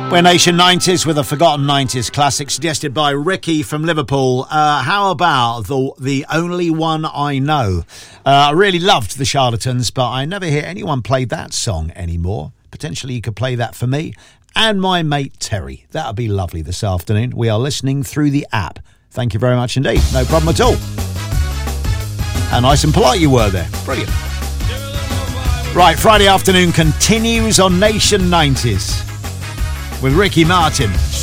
We're Nation 90s with a forgotten 90s classic suggested by Ricky from Liverpool. How about the Only One I Know? I really loved The Charlatans, but I never hear anyone play that song anymore. Potentially you could play that for me and my mate Terry. That would be lovely this afternoon. We are listening through the app. Thank you very much indeed. No problem at all. How nice and polite you were there. Brilliant. Right, Friday afternoon continues on Nation 90s with Ricky Martin.